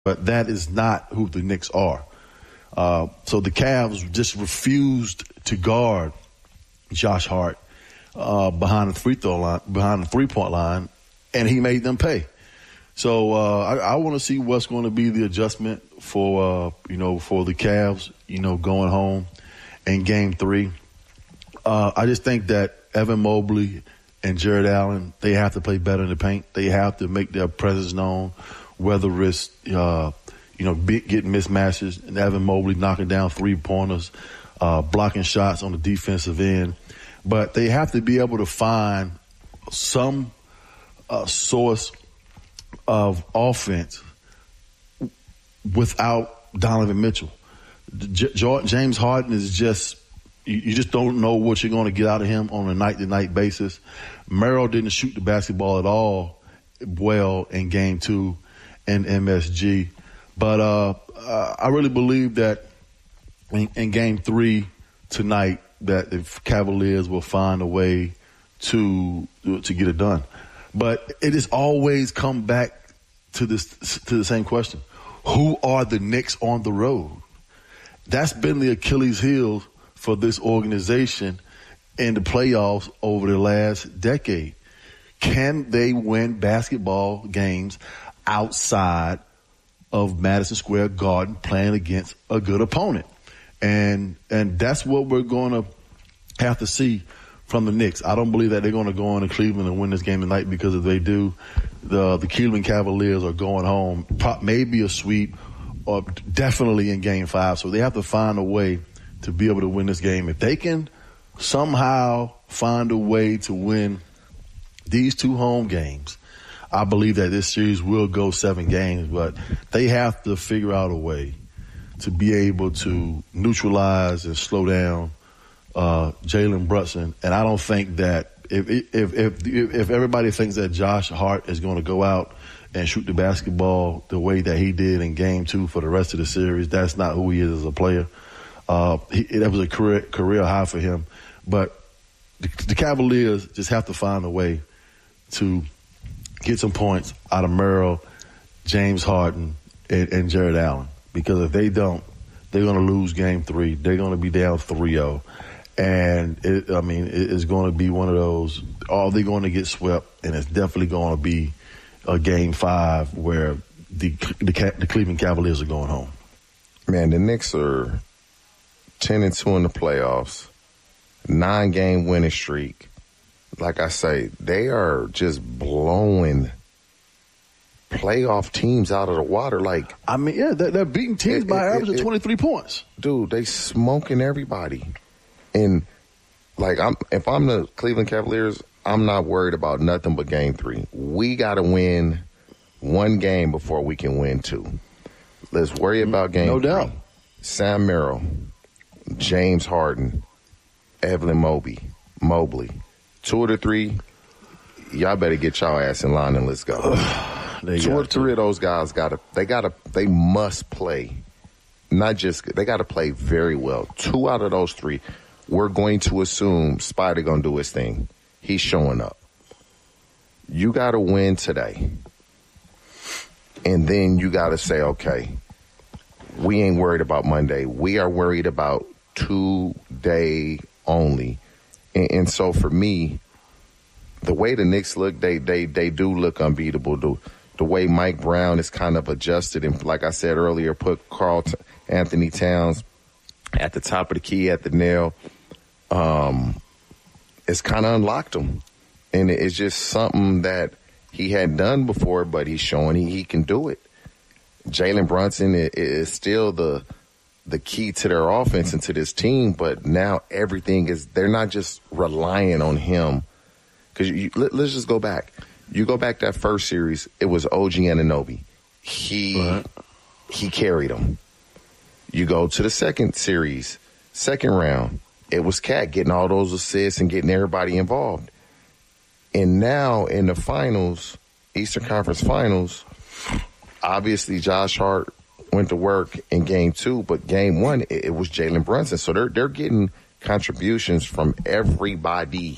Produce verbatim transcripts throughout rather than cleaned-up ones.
but that is not who the Knicks are. Uh, so the Cavs just refused to guard Josh Hart uh, behind the free throw line, behind the three point line, and he made them pay. So uh, I, I want to see what's going to be the adjustment for uh, you know for the Cavs, you know, going home in Game Three. Uh, I just think that Evan Mobley and Jared Allen, they have to play better in the paint. They have to make their presence known, whether it's uh, you know be, getting mismatches and Evan Mobley knocking down three pointers, uh, blocking shots on the defensive end. But they have to be able to find some uh, source of offense without Donovan Mitchell. J- J- James Harden is just, you, you just don't know what you're going to get out of him on a night-to-night basis. Merrill didn't shoot the basketball at all well in game two in M S G. But uh, uh, I really believe that in, in game three tonight, that the Cavaliers will find a way to to get it done. But it has always come back to this to the same question: who are the Knicks on the road? That's been the Achilles heel for this organization in the playoffs over the last decade. Can they win basketball games outside of Madison Square Garden playing against a good opponent? And and that's what we're going to have to see from the Knicks. I don't believe that they're going to go into Cleveland and win this game tonight, because if they do, the the Cleveland Cavaliers are going home, maybe a sweep, or definitely in Game Five. So they have to find a way to be able to win this game. If they can somehow find a way to win these two home games, I believe that this series will go seven games. But they have to figure out a way to be able to neutralize and slow down uh, Jalen Brunson. And I don't think that if, if if if everybody thinks that Josh Hart is going to go out and shoot the basketball the way that he did in game two for the rest of the series, that's not who he is as a player. Uh, he, that was a career career high for him. But the, the Cavaliers just have to find a way to get some points out of Merrill, James Harden, and, and Jared Allen. Because if they don't, they're going to lose game three. They're going to be down three oh. And, it, I mean, it, it's going to be one of those, are they going to get swept? And it's definitely going to be a game five where the, the the Cleveland Cavaliers are going home. Man, the Knicks are ten and two in the playoffs, nine-game winning streak. Like I say, they are just blowing playoff teams out of the water. Like, I mean, yeah, they're, they're beating teams it, by an average it, of twenty-three points. Dude, they smoking everybody. And, like, I'm if I'm the Cleveland Cavaliers, I'm not worried about nothing but game three. We got to win one game before we can win two. Let's worry about game no three. doubt. Sam Merrill, James Harden, Evan Mobley, Mobley. Two of the three, y'all better get y'all ass in line and let's go. Two or three to. of those guys got to, they got to, they must play. Not just, they got to play very well. Two out of those three, we're going to assume Spider going to do his thing. He's showing up. You got to win today. And then you got to say, okay, we ain't worried about Monday. We are worried about today only. And, and so for me, the way the Knicks look, they they they do look unbeatable. The, the way Mike Brown is kind of adjusted and, like I said earlier, put Karl T- Anthony Towns at the top of the key at the nail. Um, it's kind of unlocked him. And it's just something that he hadn't done before, but he's showing he, he can do it. Jalen Brunson is, is still the the key to their offense and to this team, but now everything is, they're not just relying on him. Because you, let, let's just go back. You go back that first series, it was O G Anunoby. He right. he carried them. You go to the second series, second round, it was Cat getting all those assists and getting everybody involved. And now in the finals, Eastern Conference Finals, obviously Josh Hart went to work in game two, but game one, it, it was Jalen Brunson. So they're they're getting contributions from everybody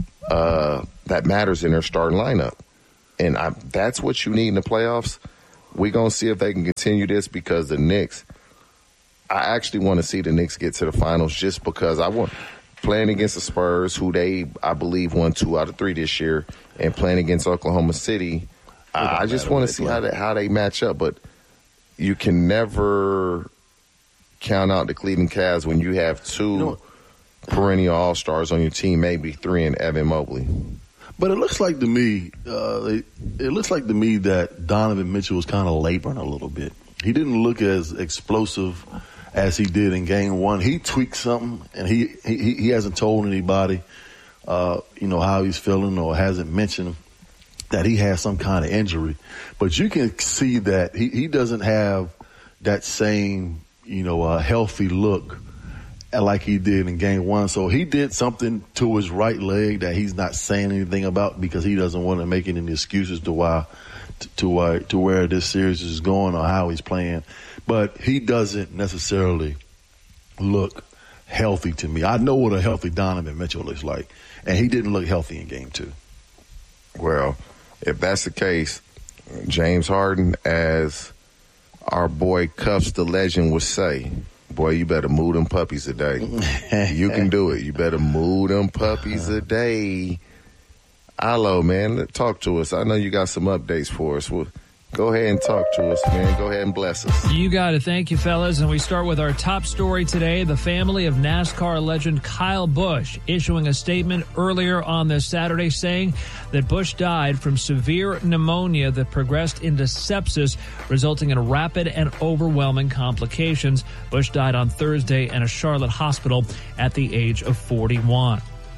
uh, that matters in their starting lineup. And I, that's what you need in the playoffs. we're going to see if they can continue this, because the Knicks, I actually want to see the Knicks get to the finals, just because I want playing against the Spurs, who they, I believe, won two out of three this year, and playing against Oklahoma City. I, I just want to see how they, how they match up. But you can never count out the Cleveland Cavs when you have two you know, perennial all-stars on your team, maybe three in Evan Mobley. But it looks like to me, uh, it, it looks like to me that Donovan Mitchell was kind of laboring a little bit. He didn't look as explosive as he did in game one. He tweaked something, and he he, he hasn't told anybody, uh, you know, how he's feeling, or hasn't mentioned that he has some kind of injury. But you can see that he, he doesn't have that same, you know, uh, healthy look like he did in game one. So he did something to his right leg that he's not saying anything about, because he doesn't want to make any excuses to why, to uh, to where this series is going or how he's playing. But he doesn't necessarily look healthy to me. I know what a healthy Donovan Mitchell looks like, and he didn't look healthy in game two. Well, if that's the case, James Harden, as our boy Cuffs the Legend would say, boy, you better move them puppies a day. You can do it. You better move them puppies a day. Alo, man, talk to us. I know you got some updates for us. Well, go ahead and talk to us, man. Go ahead and bless us. You got it. Thank you, fellas. And we start with our top story today. The family of NASCAR legend Kyle Busch issuing a statement earlier on this Saturday saying that Busch died from severe pneumonia that progressed into sepsis, resulting in rapid and overwhelming complications. Busch died on Thursday in a Charlotte hospital at the age of forty-one.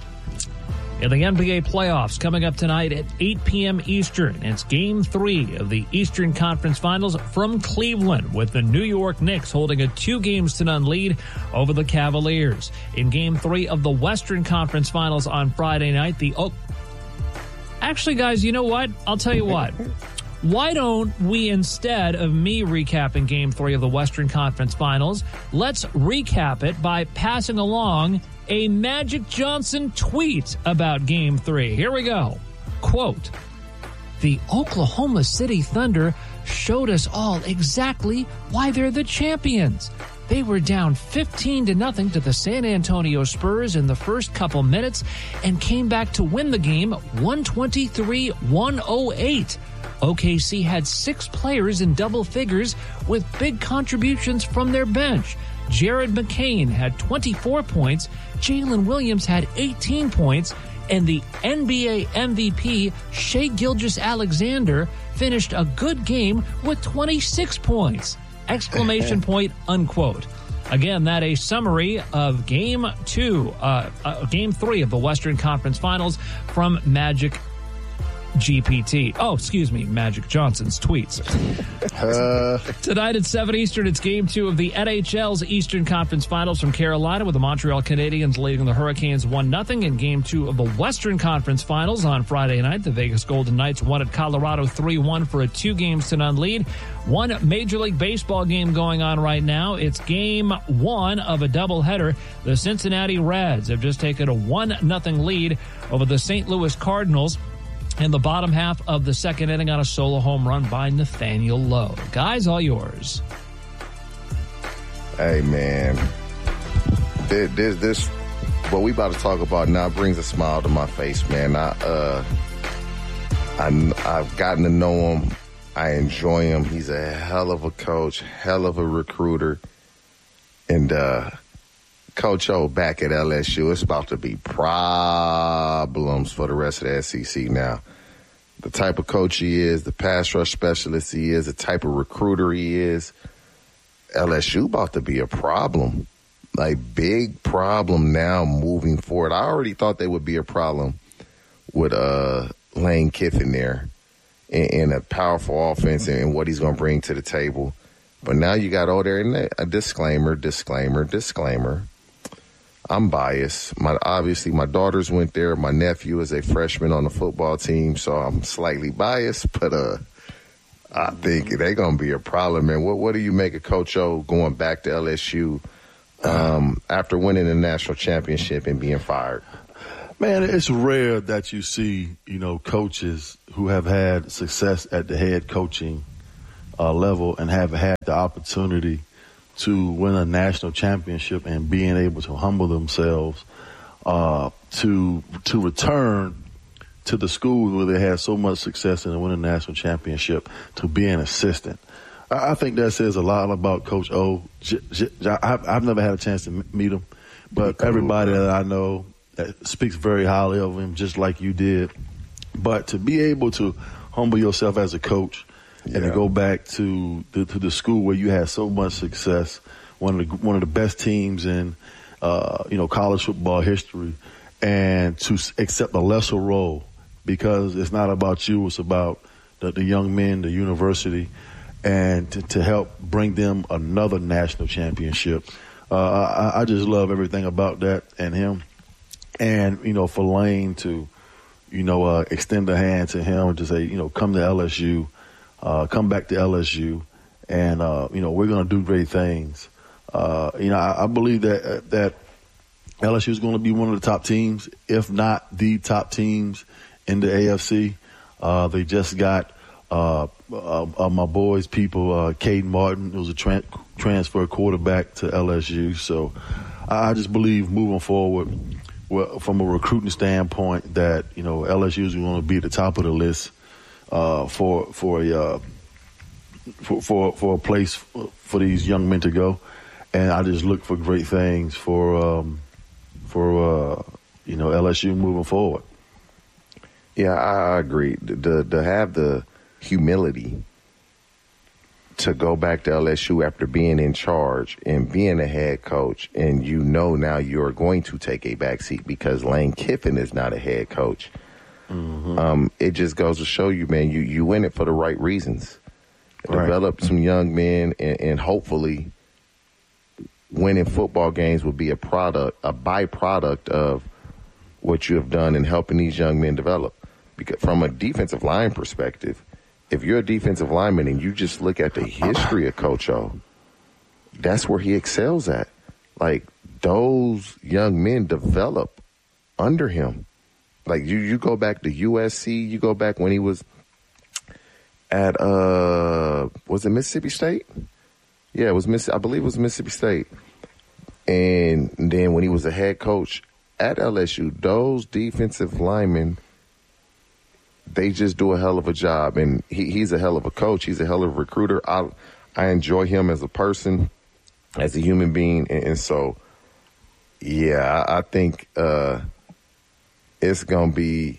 In the N B A playoffs coming up tonight at eight p.m. Eastern, it's Game three of the Eastern Conference Finals from Cleveland, with the New York Knicks holding a two games to none lead over the Cavaliers. In Game three of the Western Conference Finals on Friday night, the Oak... Actually, guys, you know what? I'll tell you what. Why don't we, instead of me recapping Game three of the Western Conference Finals, let's recap it by passing along a Magic Johnson tweet about Game three. Here we go. Quote, "The Oklahoma City Thunder showed us all exactly why they're the champions. They were down fifteen to nothing to the San Antonio Spurs in the first couple minutes and came back to win the game one twenty-three to one oh eight. O K C had six players in double figures with big contributions from their bench. Jared McCain had twenty-four points, Jalen Williams had eighteen points, and the N B A M V P, Shai Gilgeous-Alexander, finished a good game with twenty-six points. Exclamation point, unquote. Again, that a summary of Game two, uh, uh, Game three of the Western Conference Finals from Magic G P T. Oh, excuse me, Magic Johnson's tweets. Uh. Tonight at seven Eastern, it's Game two of the N H L's Eastern Conference Finals from Carolina, with the Montreal Canadiens leading the Hurricanes one nothing. In Game two of the Western Conference Finals on Friday night, the Vegas Golden Knights won at Colorado three one for a two games to none lead. One Major League Baseball game going on right now. It's Game one of a doubleheader. The Cincinnati Reds have just taken a one nothing lead over the Saint Louis Cardinals in the bottom half of the second inning on a solo home run by Nathaniel Lowe. Guys, all yours. Hey, man. This, this, this what we about to talk about now brings a smile to my face, man. I, uh, I, I've gotten to know him. I enjoy him. He's a hell of a coach, hell of a recruiter. And, uh, Coach O back at L S U, it's about to be problems for the rest of the S E C now. The type of coach he is, the pass rush specialist he is, the type of recruiter he is, L S U about to be a problem. Like, big problem now moving forward. I already thought they would be a problem with uh, Lane Kiffin there in, in a powerful offense and what he's going to bring to the table. But now you got all there in there, a disclaimer, disclaimer, disclaimer. I'm biased. My obviously, my daughters went there. My nephew is a freshman on the football team, so I'm slightly biased. But uh, I think they're going to be a problem, man. What What do you make of Coach O going back to L S U um, after winning the national championship and being fired? Man, it's rare that you see, you know, coaches who have had success at the head coaching uh, level and have had the opportunity to win a national championship and being able to humble themselves uh, to to return to the school where they had so much success and win a national championship to be an assistant. I, I think that says a lot about Coach O. J- J- J- I've, I've never had a chance to m- meet him, but everybody that I know that speaks very highly of him, just like you did. But to be able to humble yourself as a coach yeah. and to go back to the, to the school where you had so much success, one of the one of the best teams in uh, you know college football history, and to accept a lesser role because it's not about you, it's about the, the young men, the university, and to, to help bring them another national championship. Uh, I, I just love everything about that and him, and you know for Lane to. you know, uh, extend a hand to him and to say, you know, come to L S U, uh, come back to L S U, and, uh, you know, we're going to do great things. Uh, you know, I, I believe that that L S U is going to be one of the top teams, if not the top teams in the A F C. Uh, they just got uh, uh, uh, my boys' people, uh, Caden Martin, who was a tra- transfer quarterback to L S U. So I, I just believe moving forward, well, from a recruiting standpoint, that you know L S U is going to be at the top of the list uh, for for a uh, for, for for a place for these young men to go, and I just look for great things for um, for uh, you know L S U moving forward. Yeah, I agree. To, to have the humility to go back to L S U after being in charge and being a head coach, and you know now you're going to take a back seat because Lane Kiffin is not a head coach. Mm-hmm. Um, it just goes to show you, man, you, you win it for the right reasons. Right. Develop some young men, and, and hopefully winning football games will be a product, a byproduct of what you have done in helping these young men develop. Because from a defensive line perspective, if you're a defensive lineman and you just look at the history of Coach O, that's where he excels at. Like, those young men develop under him. Like, you, you go back to U S C, you go back when he was at, uh, was it Mississippi State? Yeah, it was Miss. I believe it was Mississippi State. And then when he was a head coach at L S U, those defensive linemen, they just do a hell of a job, and he, he's a hell of a coach. He's a hell of a recruiter. I I enjoy him as a person, as a human being, and, and so, yeah, I, I think uh, it's going to be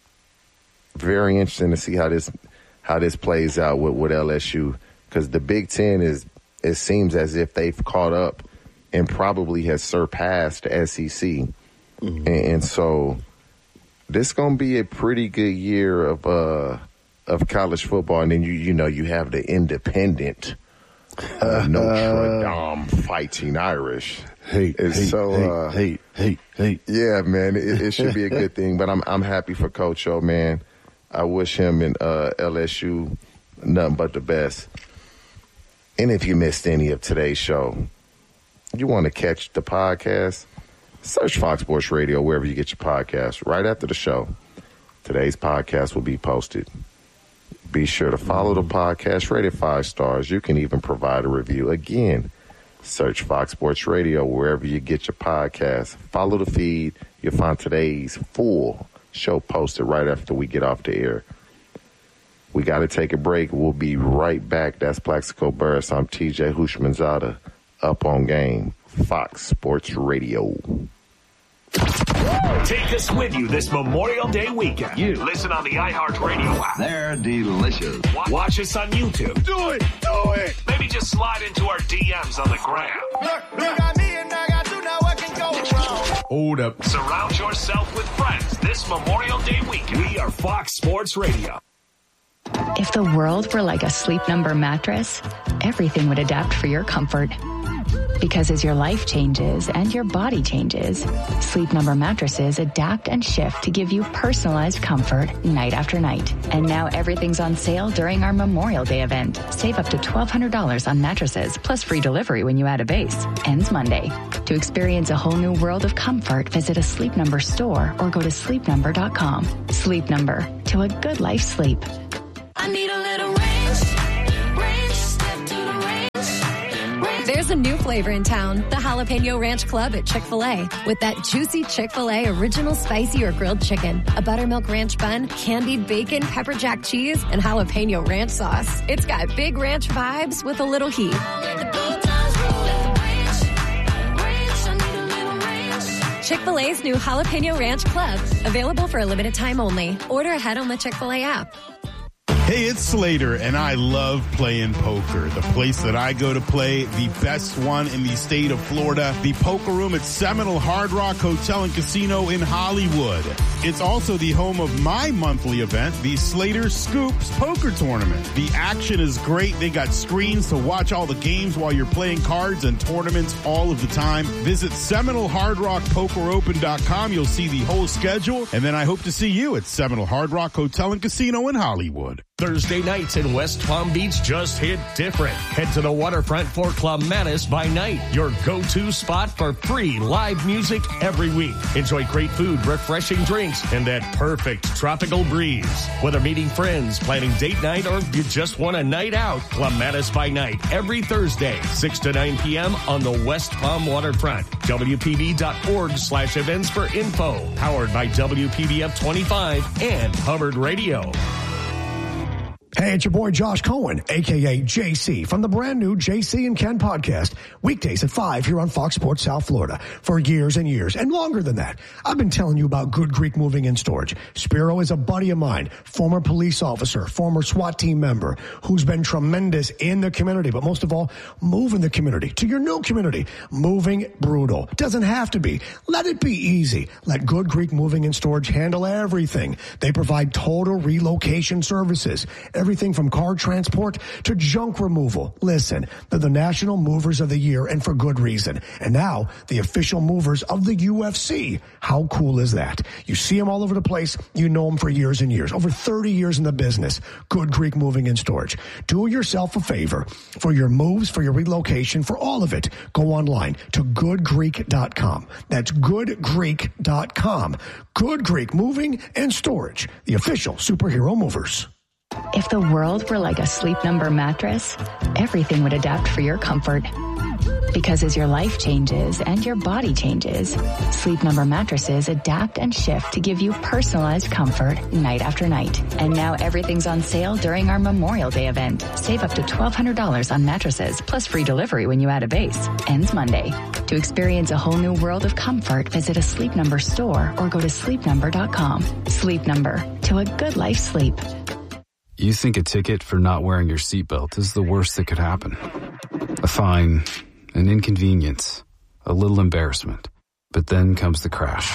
very interesting to see how this how this plays out with, with L S U, because the Big Ten is, it seems as if they've caught up and probably has surpassed the S E C, mm-hmm. and, and so. This is going to be a pretty good year of uh, of college football. And then, you you know, you have the independent uh, Notre Dame Fighting Irish. Hate, hate, so, hate, uh, hate, hate, hate. Yeah, man, it, it should be a good thing. But I'm I'm happy for Coach O, man. I wish him and uh, L S U nothing but the best. And if you missed any of today's show, you want to catch the podcast, search Fox Sports Radio wherever you get your podcast. Right after the show, today's podcast will be posted. Be sure to follow the podcast, rate it five stars. You can even provide a review. Again, search Fox Sports Radio wherever you get your podcast. Follow the feed. You'll find today's full show posted right after we get off the air. We got to take a break. We'll be right back. That's Plaxico Burris. I'm T J Hushmanzada. Up on Game. Fox Sports Radio. Take us with you this Memorial Day weekend. You listen on the iHeartRadio app. They're delicious. Watch us on YouTube. Do it, do it. Maybe just slide into our D Ms on the gram. Look, you got me and I got you. Now what can go wrong? Hold up. Surround yourself with friends this Memorial Day weekend. We are Fox Sports Radio. If the world were like a Sleep Number mattress, everything would adapt for your comfort. Because as your life changes and your body changes, Sleep Number mattresses adapt and shift to give you personalized comfort night after night. And now everything's on sale during our Memorial Day event. Save up to twelve hundred dollars on mattresses, plus free delivery when you add a base. Ends Monday. To experience a whole new world of comfort, visit a Sleep Number store or go to sleep number dot com. Sleep Number. To a good life sleep. I need a little range, range. There's a new flavor in town, the Jalapeno Ranch Club at Chick-fil-A. With that juicy Chick-fil-A original spicy or grilled chicken, a buttermilk ranch bun, candied bacon, pepper jack cheese, and jalapeno ranch sauce. It's got big ranch vibes with a little heat. Chick-fil-A's new Jalapeno Ranch Club. Available for a limited time only. Order ahead on the Chick-fil-A app. Hey, it's Slater, and I love playing poker. The place that I go to play, the best one in the state of Florida, the Poker Room at Seminole Hard Rock Hotel and Casino in Hollywood. It's also the home of my monthly event, the Slater Scoops Poker Tournament. The action is great. They got screens to watch all the games while you're playing cards and tournaments all of the time. Visit Seminole Hard Rock Poker Open dot com. You'll see the whole schedule, and then I hope to see you at Seminole Hard Rock Hotel and Casino in Hollywood. Thursday nights in West Palm Beach just hit different. Head to the waterfront for Clematis by Night, your go-to spot for free live music every week. Enjoy great food, refreshing drinks, and that perfect tropical breeze. Whether meeting friends, planning date night, or you just want a night out, Clematis by Night every Thursday, six to nine p.m. on the West Palm waterfront. W P B dot org slash events for info. Powered by W P B F twenty-five and Hubbard Radio. Hey, it's your boy Josh Cohen, a k a. J C, from the brand new J C and Ken podcast, weekdays at five here on Fox Sports South Florida. For years and years, and longer than that, I've been telling you about Good Greek Moving and Storage. Spiro is a buddy of mine, former police officer, former SWAT team member, who's been tremendous in the community, but most of all, moving the community to your new community. Moving brutal. Doesn't have to be. Let it be easy. Let Good Greek Moving and Storage handle everything. They provide total relocation services. Everything from car transport to junk removal. Listen, they're the National Movers of the Year, and for good reason. And now, the official movers of the U F C. How cool is that? You see them all over the place. You know them for years and years. Over thirty years in the business. Good Greek Moving and Storage. Do yourself a favor. For your moves, for your relocation, for all of it, go online to good greek dot com. That's good greek dot com. Good Greek Moving and Storage. The official superhero movers. If the world were like a Sleep Number mattress, everything would adapt for your comfort. Because as your life changes and your body changes, Sleep Number mattresses adapt and shift to give you personalized comfort night after night. And now everything's on sale during our Memorial Day event. Save up to twelve hundred dollars on mattresses, plus free delivery when you add a base. Ends Monday. To experience a whole new world of comfort, visit a Sleep Number store or go to sleep number dot com. Sleep Number. To a good life sleep. You think a ticket for not wearing your seatbelt is the worst that could happen. A fine, an inconvenience, a little embarrassment. But then comes the crash.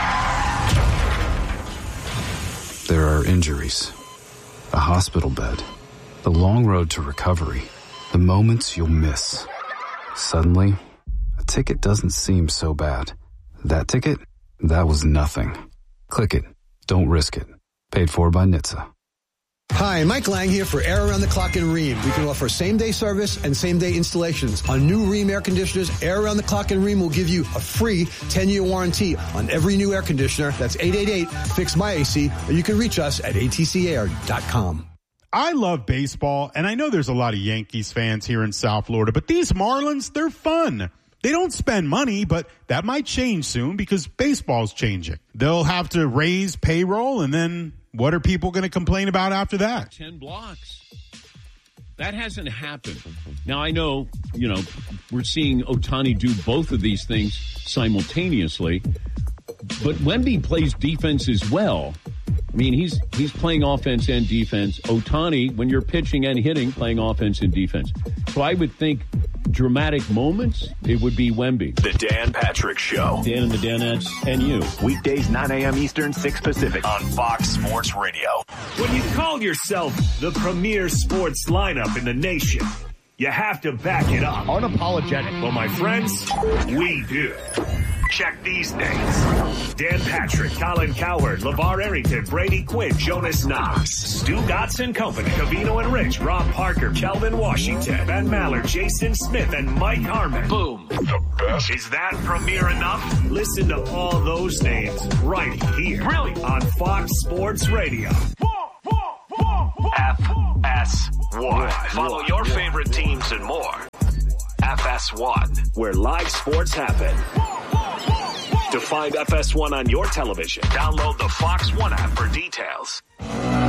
There are injuries, a hospital bed, the long road to recovery, the moments you'll miss. Suddenly, a ticket doesn't seem so bad. That ticket? That was nothing. Click it. Don't risk it. Paid for by N H T S A. Hi, Mike Lang here for Air Around the Clock in Rheem. We can offer same-day service and same-day installations. On new Rheem air conditioners, Air Around the Clock in Rheem will give you a free ten-year warranty on every new air conditioner. That's eight eight eight, fix my A C, or you can reach us at A T C air dot com. I love baseball, and I know there's a lot of Yankees fans here in South Florida, but these Marlins, they're fun. They don't spend money, but that might change soon because baseball's changing. They'll have to raise payroll, and then what are people going to complain about after that? Ten blocks. That hasn't happened. Now, I know, you know, we're seeing Ohtani do both of these things simultaneously, but Wemby plays defense as well. I mean, he's he's playing offense and defense. Ohtani, when you're pitching and hitting, playing offense and defense. So I would think dramatic moments, it would be Wemby. The Dan Patrick Show. Dan and the Danettes and you. Weekdays, nine a.m. Eastern, six Pacific on Fox Sports Radio. When you call yourself the premier sports lineup in the nation, you have to back it up. Unapologetic. Well, my friends, we do. Check these names. Dan Patrick, Colin Cowherd, LeVar Arrington, Brady Quinn, Jonas Knox, Stu Gotts and Company, Cavino and Rich, Rob Parker, Kelvin Washington, Ben Maller, Jason Smith, and Mike Harmon. Boom. The best. Is that premier enough? Listen to all those names right here. Brilliant. On Fox Sports Radio. F S one. Follow your favorite teams and more. F S S one, where live sports happen. To find F S one on your television, download the Fox One app for details.